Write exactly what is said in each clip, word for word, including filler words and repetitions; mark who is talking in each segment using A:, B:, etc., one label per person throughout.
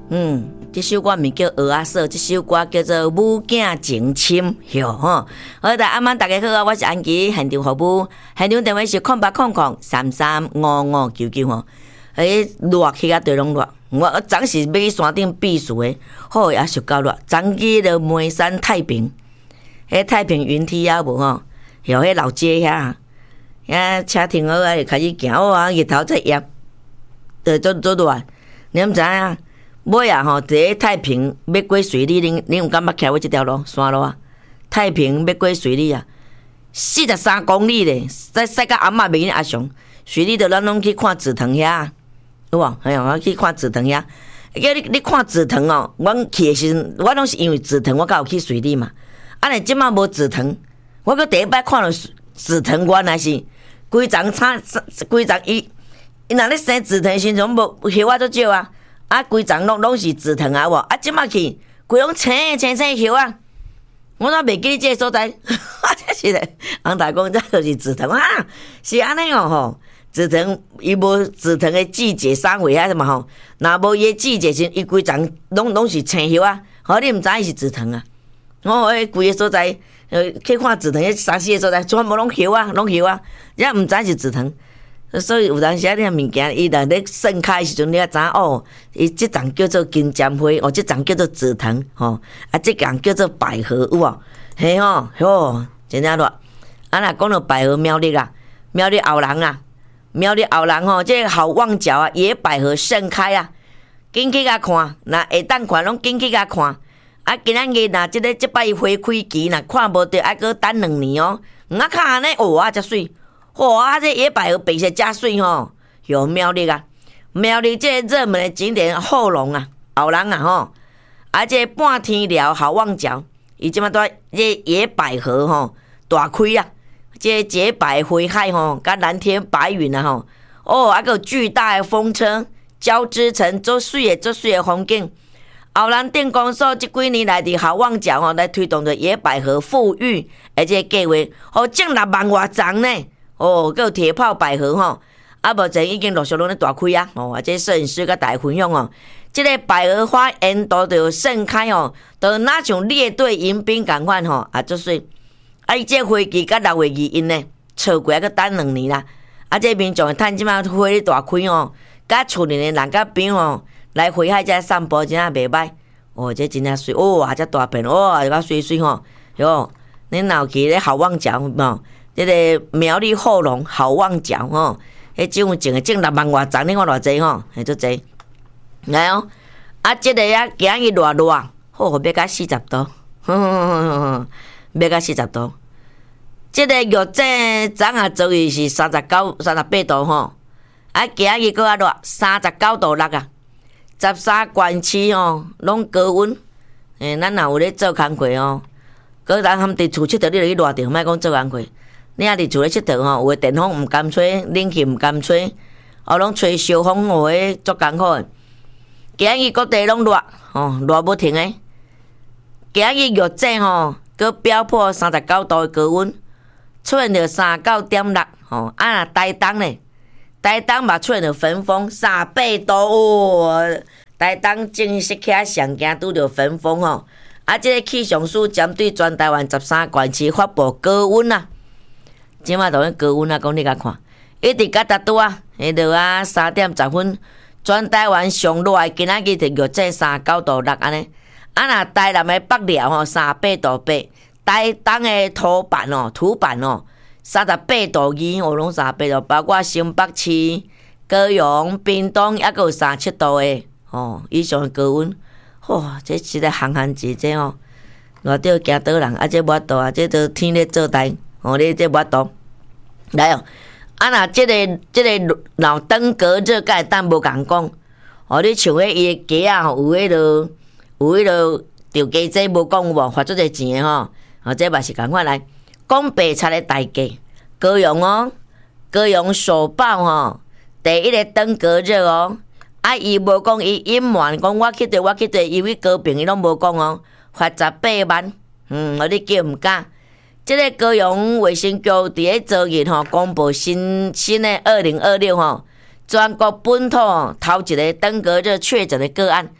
A: 嗯，这首歌名叫《蚵仔嫂》，这首歌叫做《母囝情深》哟吼。好，大阿妈大家好啊，我是安琪，现场服务，现场电话是空八空空三三五五九九吼。诶，热气啊，对拢热。我昨是要去山顶避暑诶，好也是够热。昨去了眉山太平，迄太平云梯啊无吼，有迄老街遐，遐车停好啊，就开始行哇，日头在炎，对，做做热。你毋知影？尾啊吼，伫个太平要过水里，恁恁有感觉徛过即条路山路啊？太平要过水里啊，四十三公里咧，再驶到阿嬷面阿雄，水里头咱拢去看紫藤遐。有无？哎呀，我去看紫藤遐。叫你你看紫藤哦，阮去的时阵，我拢是因为紫藤，我才有去水里嘛。啊，你即马无紫藤，我搁第一摆看到紫藤，原来是规丛插规丛伊伊若咧生紫藤时阵，无叶啊足少啊，啊规丛拢拢是紫藤啊，无啊即马去规拢青青青叶啊，我怎袂记你即个所在？真是嘞，人大讲这就是紫藤啊，是安尼哦吼。紫藤伊无紫藤的季节三月遐嘛吼，若无伊的季节时，伊规丛拢拢是青叶啊，好你毋知伊是紫藤啊。我迄规个所在，呃，去看紫藤迄三四个所在，全部拢叶啊，拢叶啊，也毋知是紫藤。所以有当时啊，啲物件伊若咧盛开时阵，你也知哦，伊即丛叫做金针花，哦，即丛叫做紫藤，吼，啊，即丛叫做百合，有无？嘿吼，吼，真正热。啊，若讲到百合苗栗啊，苗栗后人啊。苗栗后人吼，这个好望角啊，野百合盛开啊，紧去甲看，若会当看拢紧去甲看。啊，今仔日若即个即摆花开期，若看无着，还阁等两年哦。毋啊看安尼，哇，遮水，哇，这野百合白色遮水吼，有苗栗啊，苗栗这个热门的景点后龙啊，后人啊吼，啊，这个半天寮好望角，伊即摆都这野百合吼大开啊。这洁白灰海吼，甲蓝天白云啊吼，哦，还有巨大的风车交织成足水的足水的风景。后人电工所即几年来伫好望角吼，来推动着野百合富裕，而且计划哦，种六万外丛呢。哦，还有铁炮百合吼，啊目前已经陆续拢咧大开啊。哦，啊，这摄影师甲大家分享哦，即、这个百合花沿途就盛开哦，就哪像列队迎宾共款吼，啊，足水。啊！伊这花期到六月二因呢，错过还阁等两年啦。啊！这民众趁即马花咧大开哦，甲厝里的人甲朋友来花海遮散步，真正袂歹。哦，这真正水，哇！遮大片，哇！甲水水吼，哟！恁若有去咧好望角吼，这个苗栗后龙好望角吼，迄种种诶种六万外丛，你看偌济吼，系足济。来哦，啊！这个啊，今日热热，好，要甲四十度。哼哼哼哼哼。要到四十度，即、这个月这昨下昨日是三十九、三十八度吼，啊，今日搁较热，三十九度六啊，十三县市吼拢高温。诶，咱若有咧做工课吼，搁人含伫厝佚佗，你著去热着，莫讲做工课。你若伫厝咧佚佗吼，有诶电风毋甘吹，冷气毋甘吹，哦，拢吹烧风哦，迄足艰苦诶。今日各地拢热，吼热要停诶。今日月这吼。佮飙破三十九度的高温，出现着三十九点六，吼啊！台东咧，台东嘛出现着焚风三十八度哦，台东正式起来上惊拄着焚风吼，啊！即、这个气象署针对全台湾十三县市发布高温啊，即马就咧高温啊，讲你甲看，一直甲达拄啊，迄落啊三点十分，全台湾上热的今仔日就月这三十九度六安尼。啊，若台南的北寮吼三十八度八，台东的土板哦土板哦三十八度二，哦拢三十八度，包括新北市、高雄、屏东，还有三十七度的哦以上的高温，哇！这实在寒寒节这哦，热到惊倒人，啊这无法度啊，这都天咧做代，哦你这无法度。来哦，啊若这个这个老登革热，甲会当无共讲，哦你像迄伊的鸡啊，有迄落。有迄落着鸡仔无讲有无，花足侪钱诶吼，哦，这嘛是共款来讲白菜诶大价，高雄哦，高雄首报吼，第一个登革热哦，啊伊无讲伊隐瞒讲我去对，我去对，因为高平伊拢无讲哦，罚十八万，嗯，我你叫毋敢。即、这个高雄卫生局伫咧昨日吼公布新新诶二零二六吼全国本土头一个登革热确诊诶个案。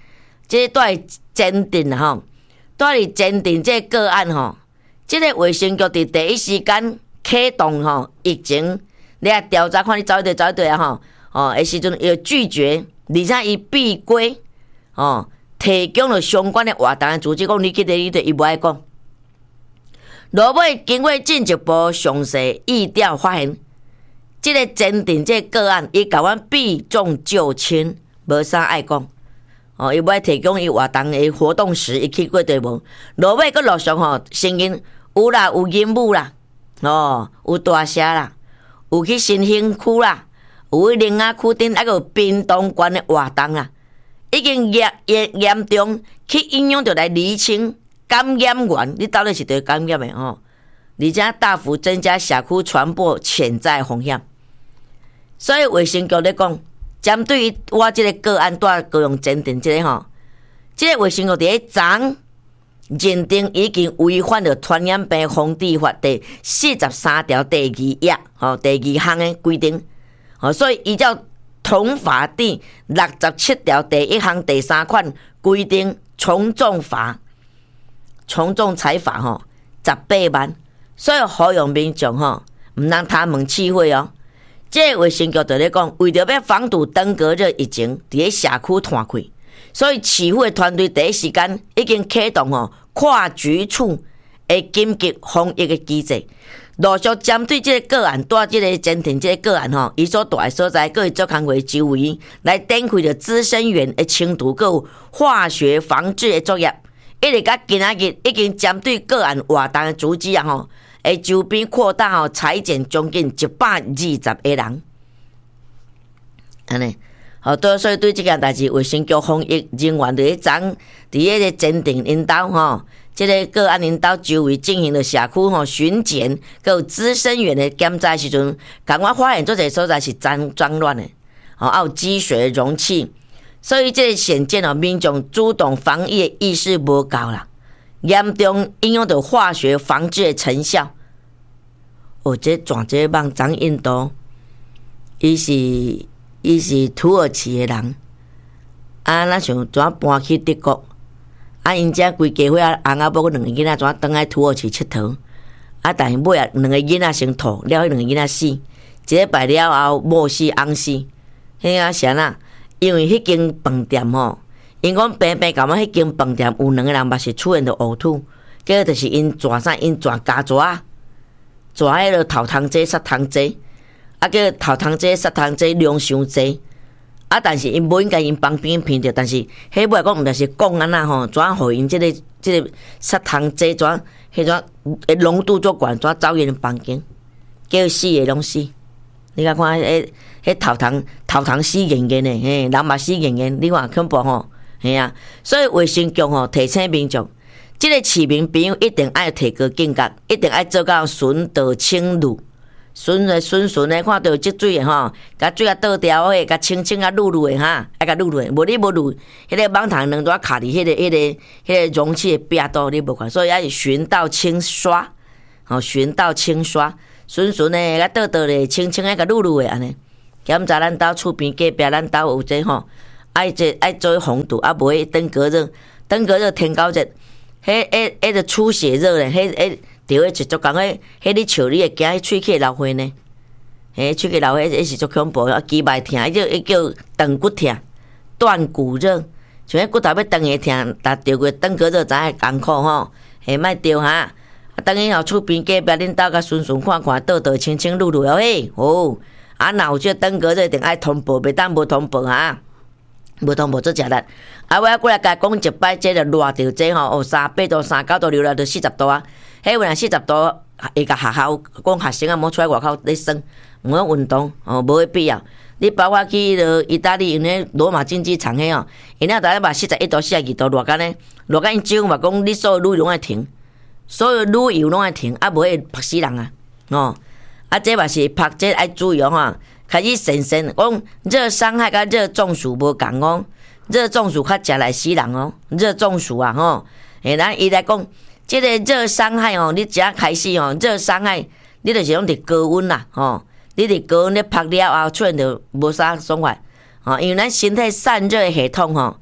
A: 即个蹛坚定啦吼，蹛伫坚定即个个案吼，即、这个卫生局伫第一时间启动吼疫情，你来调查看你走一对走一对啊吼，哦，诶时阵又拒绝，而且伊闭关哦，提供了相关的活动的组织，讲你去第一对，伊无爱讲。落尾经过进一步详细议调发现，即、这个坚定即个个案，伊甲阮避重就轻，无啥爱讲。哦，伊要提供伊活动的活动时，伊去过对无？落尾佫陆续吼，声音有啦，有鹦鹉啦，哦，有大社啦，有去新兴区啦，有去林雅区顶，还有屏东县的活动啦，已经严严严重去影响到来厘清感染源，你到底是对感染的哦？而且大幅增加社区传播潜在风险。所以卫生局咧讲，针对于我即个个案带高雄鉴定即个吼，即、这个卫生局伫咧昨认定已经违反了传染病防治法第四十三条第二页吼第二项的规定，吼，所以依照同法第六十七条第一项第三款规定，从重罚。从重裁罚吼十八万，所以呼吁民众吼毋通他问试货哦。这个卫生局就咧讲，为着要防堵登革热疫情伫咧社区传开，所以市府的团队第一时间已经启动吼跨局处的紧急防疫的机制，陆续针对这个个案，带这个鉴定这个个案吼，伊所住的所在，各做工会周围来展开着资生源的清除，佮化学防治的作业。一直到今仔日，已经针对个案活动的组织啊吼，诶周边扩大吼裁剪将近一百二十个人，安尼，好，对，所以对这件代志，卫生局防疫人员伫昨伫迄个鉴定引导吼，即、这个个案引导周围进行了社区吼巡检，佮有资生源的检查时阵，共我发现做这所在是脏脏乱的，哦，还有积水容器。所以这显见哦，民众主动防疫的意识无够啦，严重影响到化学防治的成效。哦，这转这网张印度，伊是伊是土耳其的人，啊，咱想怎搬去德国，啊，因遮规家伙啊，翁仔某两个囡仔怎倒来土耳其佚佗，啊，但是尾啊，两个囡仔先吐，了迄两个囡仔死，一个败了后，某死翁死，迄啊啥呐？因为迄间饭店吼，因讲平平甲我迄间饭店有两个人嘛是出现着呕吐，结果就是因抓啥，因抓加抓，抓迄个头汤剂、砂糖剂，啊，叫头汤剂、砂糖剂量伤济，啊，但是因无应该因旁边闻着，但是迄尾讲毋但是讲安那吼，怎互因即、这个即、这个砂糖剂怎迄种诶浓度足悬，怎走因房间，结果死诶拢死。你甲看，迄迄头糖头糖死严严诶，嘿，人嘛死严严，你看恐怖吼，嘿啊！所以卫生局吼提醒民众，即、这个市民朋友一定爱提高警觉，一定爱做到顺道清路，顺诶顺顺诶，看到有积水诶吼，甲水啊倒掉诶，甲清清啊撸撸诶哈，爱甲撸撸诶，无你无撸，迄个网糖两拄卡伫迄个迄、那个迄、那个容器诶壁度，你无看，所以要循道清刷，吼，循道清刷。顺顺诶，甲倒倒咧，清清诶，甲撸撸诶安尼。检查咱兜厝边隔壁，咱兜有这吼，爱这爱做防堵，啊，无迄登革热，登革热天高热，迄迄迄个出血热咧，迄迄着迄是足讲迄，迄你笑你会惊，迄喙齿流血呢？嘿，喙齿流血迄是足恐怖，啊，肌脉疼，迄叫迄叫断骨疼、断骨热，像迄骨头要断诶疼，但着过登革热知影艰苦吼，嘿，莫着哈。啊，等于后厝边隔壁恁兜甲顺顺看看，倒倒清清撸撸哦嘿，哦，啊，若有即个登革热，一定爱通报，袂当无通报哈，无通报做食力。啊，我过来甲讲一摆，即个热着即吼，哦，三八度、三九度流来到四十度啊，迄有若四十度，会甲学校讲学生啊，莫出来外口咧耍，毋好运动，哦，无迄必要。你包括去落意大利，因迄罗马竞技场迄哦，因那逐日嘛四十一度、四十二度热干呢，热干因招嘛讲，你所有旅拢爱停。所有旅游拢爱停，啊，无会拍死人啊！哦，啊，这嘛是拍，这爱注意哦哈。开始神神讲热伤害甲热中暑无共哦，热中暑较食来死人哦，热中暑啊吼。诶，咱伊来讲，这个热伤害哦，你只要开始哦，热伤害，你就是讲伫高温啦，吼，你伫高温咧拍了后，出现着无啥爽快，哦，因为咱身体散热系统吼，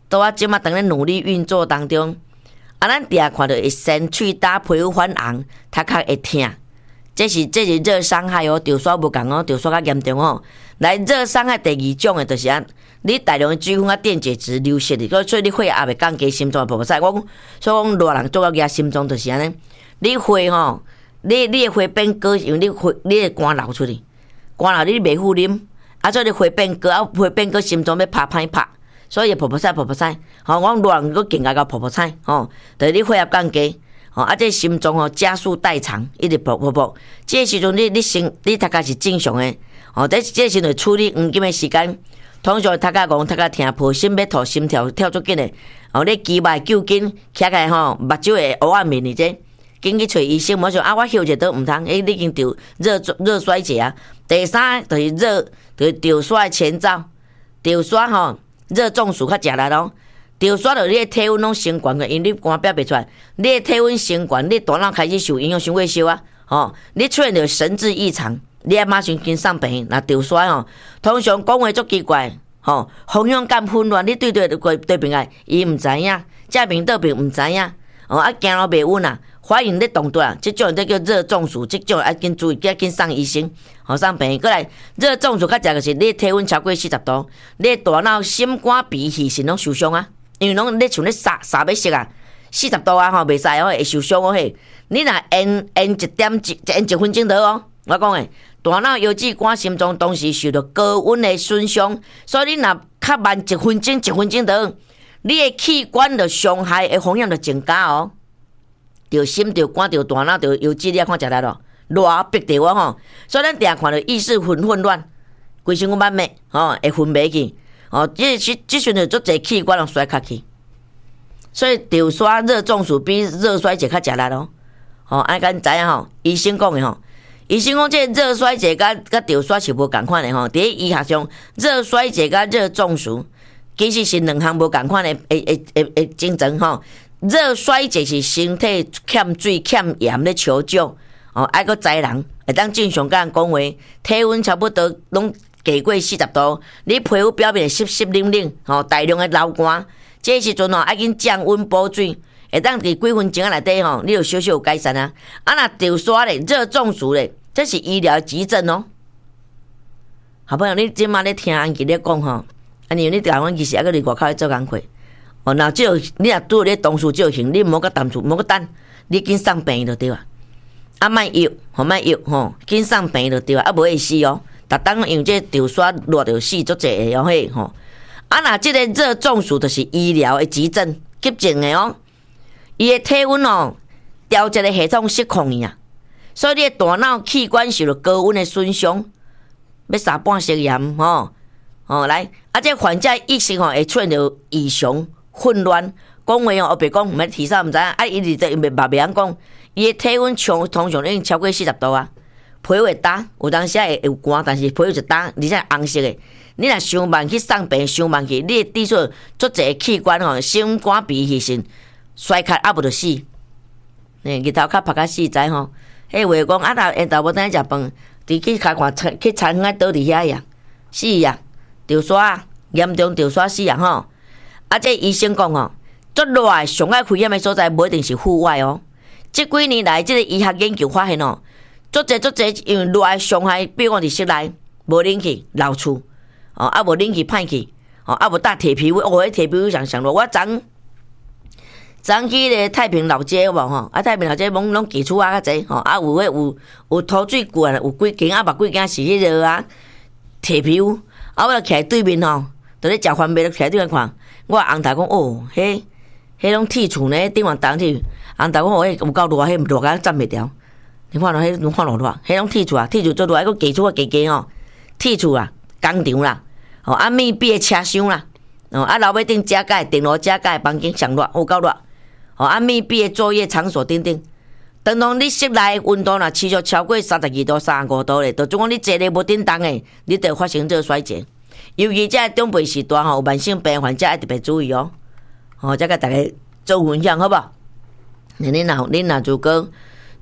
A: 都啊，即马当咧努力运作当中。啊，咱第二看到会身躯打皮肤发红，头壳会痛，这是这是热伤害哦，潮煞无共哦，潮煞较严重哦。来热伤害第二种诶，就是啊，你大量诶水分啊、电解质流失哩，所以你血压袂降低，心脏会泡泡屎。我讲，所以讲热人做到压心脏就是安尼，你血吼，你你诶血变高，因为你血你诶肝流出去，肝流你袂赴啉，啊，所以你血变高，啊血变高，心脏要拍歹拍。所以泡泡屎泡泡屎，吼，我热人佫更加到泡泡屎，吼，就是你血压降低，吼，啊，这心脏吼加速代偿，一直泡泡泡，这时阵你你心你头壳是正常诶，吼，这这时阵处理黄金诶时间，通常头壳讲头壳疼，抱心要吐，心跳跳足紧诶，吼，你肌脉揪紧，起来吼，目睭会黑暗面哩这，紧去找医生，莫想啊，我休一倒毋通，诶，你已经着热热衰竭啊。第三就是热，就是潮煞诶前兆，潮煞吼。热中暑较食力咯，潮煞着你的体温拢升悬个，因为你肝表袂出来，你的体温升悬，你大脑开始受影响，伤过烧啊，吼，你出现着神志异常，你爱马上跟上病，那潮煞吼，通常讲话足奇怪，吼，方向感混乱，你对对对对面个伊毋知影，正面对面毋知影，哦，啊行路袂稳啊，反应咧动作啊，即种就叫热中暑，即种要紧注意，要紧送医生。吼，送病院过来，热中暑较食就是你体温超过四十度，你大脑、心肝、脾、肺肾拢受伤啊，因为拢咧像咧杀杀要死啊，四十度啊吼，袂使哦，会受伤哦嘿。你若延延一点一延一分钟得哦，我讲诶，大脑、腰子、肝、心脏同时受到高温的损伤，所以你若较慢一分钟、一分钟得，你的器官的伤害的风险就增加哦。着心、着肝、着大脑、着腰子，你啊看食力咯。热逼着我吼，所以咱定看到意识混混乱，规身躯慢慢吼会昏迷去，哦，即即即阵就足侪器官拢衰卡去，所以潮煞热中暑比热衰竭较食力咯。吼，安敢知影吼？医生讲的吼，医生讲这热衰竭甲甲潮煞是无共款的吼。伫医学上，热衰竭甲热中暑其实是两项无共款的诶诶诶诶症状吼。热衰竭是身体欠水欠盐咧求救。哦，爱个知人会当正常甲人讲话，体温差不多拢低过四十度，你皮肤表面湿湿冷冷，吼，大量的流汗，这时阵吼爱紧降温补水，会当伫几分钟仔内底吼，你就小小有改善啊。啊，若潮煞咧、热中暑咧，这是医疗急诊哦。好朋友，你即马咧听安吉咧讲吼，啊，因为你台湾其实还搁伫外口咧做工课，哦，若即个你若拄咧同事就行，你莫搁等厝，莫搁等，你紧送病院就对啊。啊，莫药，吼莫药，吼，紧送病就对啊，啊无会死哦。逐当用这潮煞热着死足济个哦嘿吼。啊，若即个热中暑就是医疗的急诊急症的哦。伊的体温哦，调节的系统失控去啊，所以你的大脑器官受到高温的损伤，要撒半食盐吼，吼来，啊这患者意识吼会出现着异常混乱，讲话哦别讲，毋免提啥毋知影，啊伊直直袂嘛袂晓讲。伊的体温常通常已经超过四十度啊，皮肤会干，有当时会有寒，但是皮肤就干，而且红色的。你若伤慢去送病，伤慢去，你滴出足侪器官吼，心肝脾肺肾衰竭，啊无就死。诶，日头较晒较死知吼。迄话讲啊，头下昼无等食饭，伫去开看去餐馆倒伫遐呀，死呀，潮煞严重潮煞死啊吼。啊，这医生讲吼，足热诶上爱危险诶所在，无一定是户外哦。这几年来，这个医学研究发现哦，足侪足侪因为热的伤害，比如讲伫室内无冷气、漏厝，哦啊无冷气歹去，哦啊无搭铁皮屋，哦迄铁皮屋上上热。我昨昨去咧太平老街有无吼？啊太平老街拢拢基础啊较济，吼啊有迄有有土水罐，有几间啊，别几间是迄个啊铁皮屋，啊我徛对面吼，伫咧食番麦，徛对面看，我翁头讲哦，迄迄拢铁厝呢，顶完当去。人大讲哦，迄有够热，迄热甲站袂牢。你看咯，迄拢看落热，迄种铁厝啊，铁厝做热，还佫基础啊，加加吼，铁厝啊，工厂啦，哦啊密闭的车厢啦，哦啊楼尾顶加盖，顶楼加盖，房间上热，有够热，哦啊密闭的作业场所等等。当当你室内温度若持续超过三十二度、三十五度咧，就总讲你坐咧无叮当诶，你就发生这衰竭。尤其这中辈时段吼，有慢性病患者要特别注意哦。哦，再甲大家做分享好不好？恁若恁若如果恁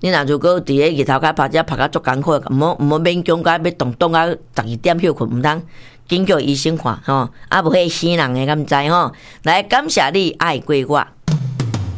A: 你若如果伫咧日头较拍遮拍甲足艰苦，毋好毋好勉强甲要动动啊十二点休困，毋通紧叫医生看吼，啊无迄死人诶，敢毋知吼？来感谢你爱过我。